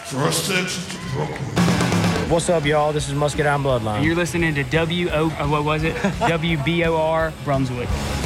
First exit to Brooklyn. What's up, y'all? This is Muscadine Bloodline. And you're listening to WBOR Brunswick.